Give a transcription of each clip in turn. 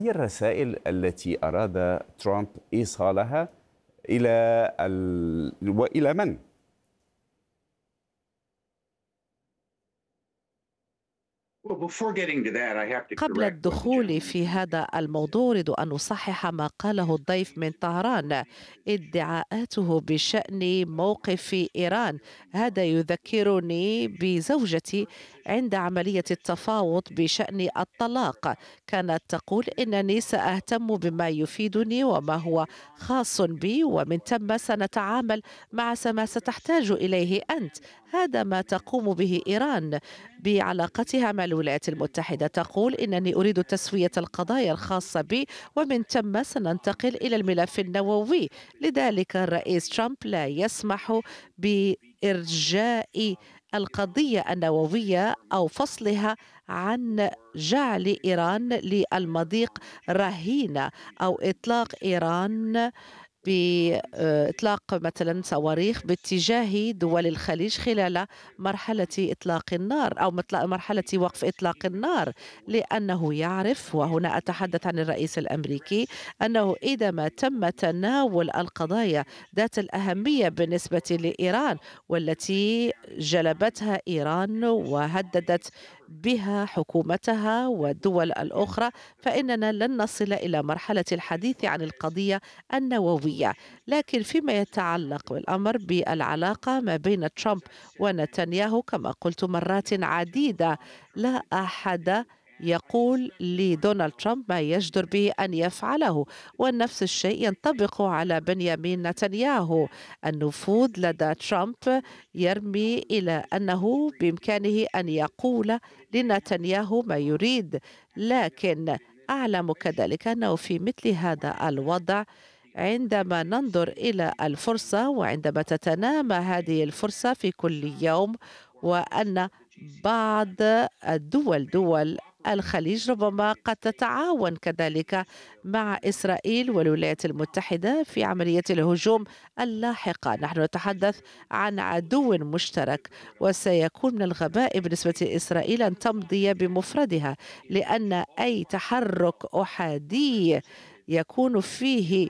هي الرسائل التي أراد ترامب إيصالها إلى وإلى من؟ قبل الدخول في هذا الموضوع أريد أن أصحح ما قاله الضيف من طهران. ادعاءاته بشأن موقف إيران هذا يذكرني بزوجتي عند عملية التفاوض بشأن الطلاق. كانت تقول إنني سأهتم بما يفيدني وما هو خاص بي، ومن ثم سنتعامل مع ما ستحتاج إليه أنت. هذا ما تقوم به إيران بعلاقتها مع الولايات المتحدة. تقول إنني أريد تسوية القضايا الخاصة بي، ومن ثم سننتقل إلى الملف النووي. لذلك الرئيس ترامب لا يسمح بإرجاء القضية النووية أو فصلها عن جعل إيران للمضيق رهينة، أو إطلاق إيران بإطلاق مثلا صواريخ باتجاه دول الخليج خلال مرحلة إطلاق النار أو مرحلة وقف إطلاق النار. لأنه يعرف، وهنا أتحدث عن الرئيس الأمريكي، أنه إذا ما تم تناول القضايا ذات الأهمية بالنسبة لإيران والتي جلبتها إيران وهددت بها حكومتها والدول الأخرى، فإننا لن نصل إلى مرحلة الحديث عن القضية النووية. لكن فيما يتعلق بالأمر بالعلاقة ما بين ترامب ونتنياهو، كما قلت مرات عديدة، لا أحد يقول لدونالد ترامب ما يجدر به أن يفعله، ونفس الشيء ينطبق على بنيامين نتنياهو. النفوذ لدى ترامب يرمي إلى أنه بإمكانه أن يقول لنتنياهو ما يريد. لكن أعلم كذلك أنه في مثل هذا الوضع، عندما ننظر إلى الفرصة وعندما تتنامى هذه الفرصة في كل يوم، وأن بعض دول الخليج ربما قد تتعاون كذلك مع إسرائيل والولايات المتحدة في عملية الهجوم اللاحقة. نحن نتحدث عن عدو مشترك، وسيكون من الغباء بالنسبة لإسرائيل أن تمضي بمفردها، لأن أي تحرك أحادي يكون فيه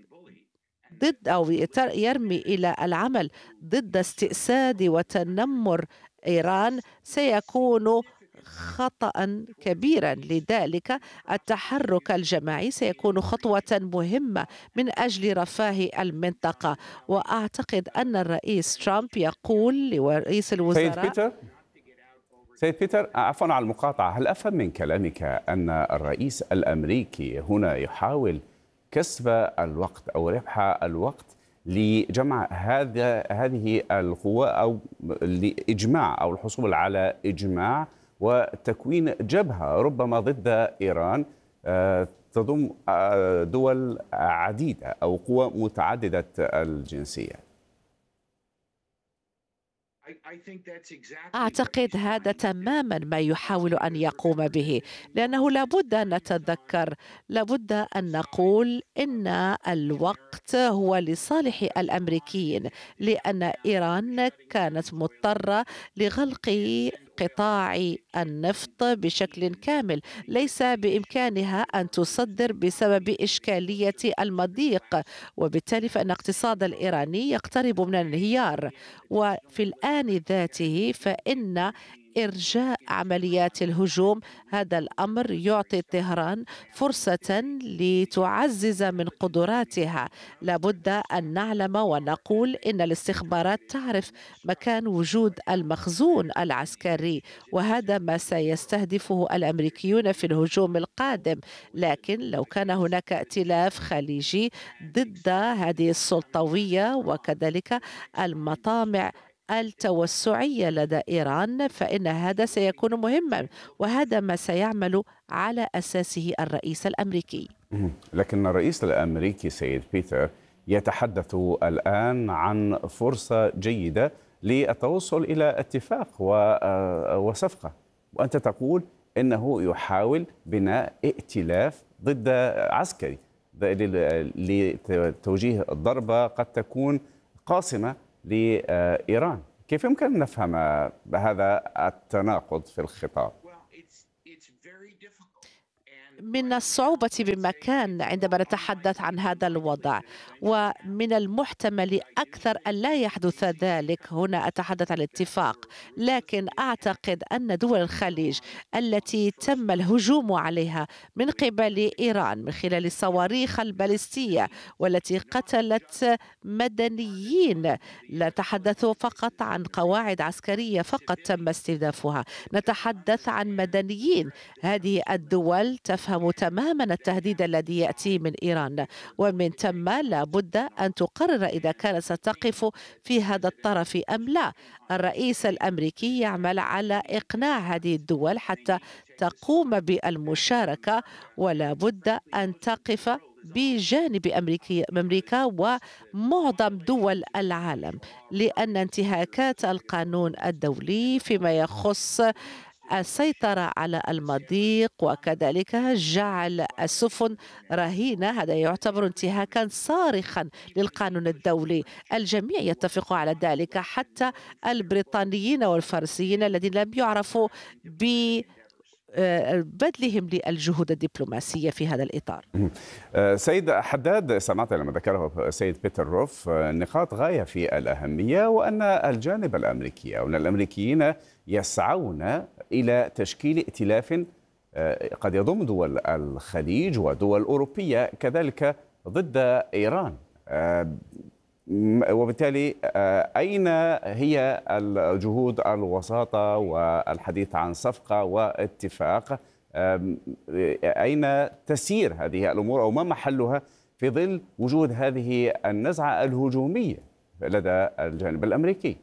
ضد أو يرمي إلى العمل ضد استئساد وتنمر إيران سيكون خطأ كبيرا. لذلك التحرك الجماعي سيكون خطوة مهمة من أجل رفاه المنطقة. وأعتقد أن الرئيس ترامب يقول لرئيس سيد الوزراء. بيتر سيد بيتر، عفوا على المقاطعة، هل أفهم من كلامك أن الرئيس الأمريكي هنا يحاول كسب الوقت أو ربح الوقت لجمع هذه القوى، أو لإجماع أو الحصول على إجماع وتكوين جبهة ربما ضد إيران تضم دول عديدة أو قوى متعددة الجنسية؟ أعتقد هذا تماما ما يحاول أن يقوم به، لأنه لابد أن نتذكر، لابد أن نقول إن الوقت هو لصالح الأمريكيين، لأن إيران كانت مضطرة لغلق قطاع النفط بشكل كامل. ليس بإمكانها أن تصدر بسبب إشكالية المضيق، وبالتالي فإن الاقتصاد الإيراني يقترب من الانهيار. وفي الآن ذاته فإن إرجاء عمليات الهجوم هذا الأمر يعطي طهران فرصة لتعزز من قدراتها. لابد أن نعلم ونقول إن الاستخبارات تعرف مكان وجود المخزون العسكري، وهذا ما سيستهدفه الأمريكيون في الهجوم القادم. لكن لو كان هناك ائتلاف خليجي ضد هذه السلطوية وكذلك المطامع التوسعية لدى إيران، فإن هذا سيكون مهما، وهذا ما سيعمل على أساسه الرئيس الأمريكي. لكن الرئيس الأمريكي سيد بيتر يتحدث الآن عن فرصة جيدة للتوصل إلى اتفاق وصفقة، وأنت تقول إنه يحاول بناء ائتلاف ضد عسكري لتوجيه ضربة قد تكون قاصمة لإيران. كيف يمكن أن نفهم هذا التناقض في الخطاب؟ من الصعوبة بمكان عندما نتحدث عن هذا الوضع، ومن المحتمل أكثر أن لا يحدث ذلك. هنا أتحدث عن الاتفاق، لكن أعتقد أن دول الخليج التي تم الهجوم عليها من قبل إيران من خلال الصواريخ البالستية والتي قتلت مدنيين، لا نتحدث فقط عن قواعد عسكرية فقط تم استهدافها، نتحدث عن مدنيين. هذه الدول تفهم تماما التهديد الذي يأتي من إيران، ومن ثم لا بد أن تقرر إذا كانت ستقف في هذا الطرف أم لا. الرئيس الأمريكي يعمل على إقناع هذه الدول حتى تقوم بالمشاركة، ولا بد أن تقف بجانب أمريكا ومعظم دول العالم، لأن انتهاكات القانون الدولي فيما يخص السيطرة على المضيق وكذلك جعل السفن رهينة هذا يعتبر انتهاكا صارخا للقانون الدولي. الجميع يتفق على ذلك، حتى البريطانيين والفرنسيين الذين لم يعرفوا بذلهم للجهود الدبلوماسية في هذا الإطار. سيد حداد، سمعت لما ذكره سيد بيتر روف نقاط غاية في الأهمية، وأن الجانب الأمريكي أو الأمريكيين يسعون إلى تشكيل ائتلاف قد يضم دول الخليج ودول أوروبية كذلك ضد إيران، وبالتالي أين هي الجهود الوساطة والحديث عن صفقة واتفاق؟ أين تسير هذه الأمور أو ما محلها في ظل وجود هذه النزعة الهجومية لدى الجانب الأمريكي؟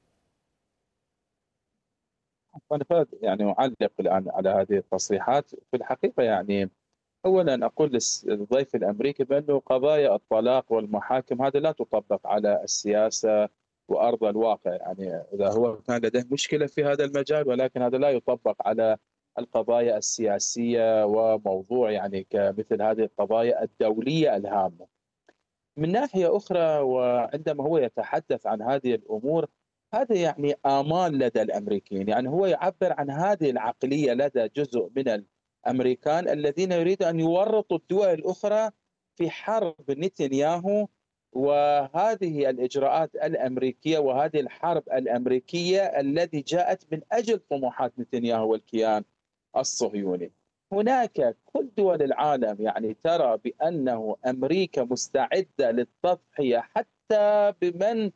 أنا يعني أعلق الآن على هذه التصريحات. في الحقيقة يعني أولا أقول للضيف الأمريكي بأنه قضايا الطلاق والمحاكم هذا لا تطبق على السياسة وأرض الواقع، يعني إذا هو كان لديه مشكلة في هذا المجال، ولكن هذا لا يطبق على القضايا السياسية وموضوع يعني كمثل هذه القضايا الدولية الهامة. من ناحية أخرى، وعندما هو يتحدث عن هذه الأمور هذا يعني آمال لدى الأمريكيين، يعني هو يعبر عن هذه العقلية لدى جزء من الأمريكان الذين يريدوا أن يورطوا الدول الأخرى في حرب نتنياهو، وهذه الإجراءات الأمريكية وهذه الحرب الأمريكية التي جاءت من أجل طموحات نتنياهو والكيان الصهيوني. هناك كل دول العالم يعني ترى بأنه أمريكا مستعدة للتضحية حتى بمن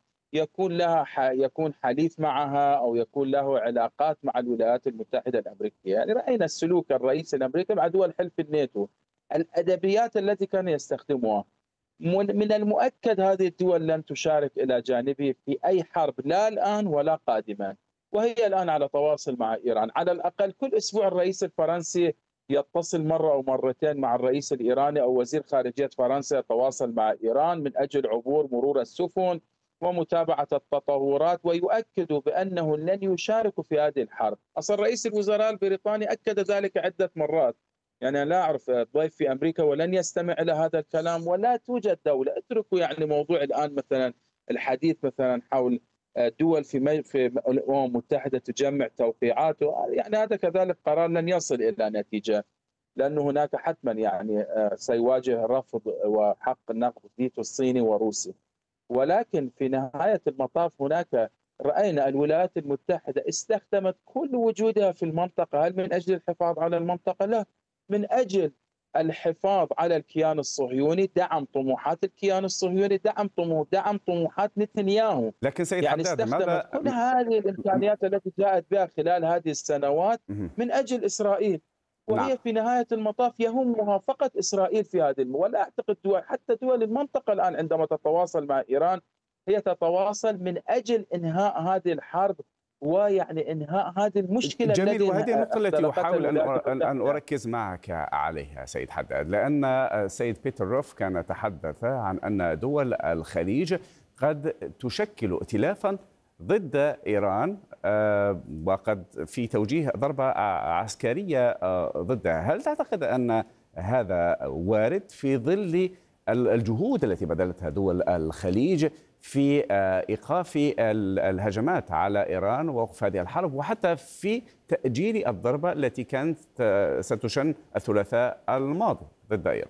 يكون حليف معها أو يكون له علاقات مع الولايات المتحدة الأمريكية. يعني رأينا السلوك الرئيس الأمريكي مع دول حلف الناتو، الأدبيات التي كان يستخدمها. من المؤكد هذه الدول لن تشارك إلى جانبه في أي حرب، لا الآن ولا قادما، وهي الآن على تواصل مع إيران. على الأقل كل أسبوع الرئيس الفرنسي يتصل مرة أو مرتين مع الرئيس الإيراني، أو وزير خارجية فرنسا يتواصل مع إيران من أجل مرور السفن ومتابعة التطورات، ويؤكدوا بأنه لن يشاركوا في هذه الحرب. أصلا رئيس الوزراء البريطاني أكد ذلك عدة مرات. يعني لا أعرف ضيف في أمريكا ولن يستمع إلى هذا الكلام، ولا توجد دولة. اتركوا يعني موضوع الآن مثلا الحديث مثلا حول دول في الأمم المتحدة تجمع توقيعات، يعني هذا كذلك قرار لن يصل إلى نتيجة، لأن هناك حتما يعني سيواجه رفض وحق النقد فيتو الصيني وروسي. ولكن في نهاية المطاف هناك رأينا الولايات المتحدة استخدمت كل وجودها في المنطقة. هل من أجل الحفاظ على المنطقة؟ لا، من أجل الحفاظ على الكيان الصهيوني، دعم طموحات الكيان الصهيوني، دعم طموحات نتنياهو. لكن سيد يعني حداد، استخدمت كل هذه الإمكانيات التي جاءت بها خلال هذه السنوات من أجل إسرائيل، وهي نعم. في نهاية المطاف يهمها فقط إسرائيل في هذه ولا أعتقد حتى دول المنطقة الآن عندما تتواصل مع إيران هي تتواصل من أجل إنهاء هذه الحرب ويعني إنهاء هذه المشكلة. جميل، وهذه النقطة التي أحاول أن أركز معك عليها سيد حداد، لأن السيد بيتر روف كان تحدث عن أن دول الخليج قد تشكل ائتلافا ضد إيران وقد في توجيه ضربة عسكرية ضدها. هل تعتقد أن هذا وارد في ظل الجهود التي بذلتها دول الخليج في إيقاف الهجمات على إيران ووقف هذه الحرب، وحتى في تأجيل الضربة التي كانت ستشن الثلاثاء الماضي ضد إيران.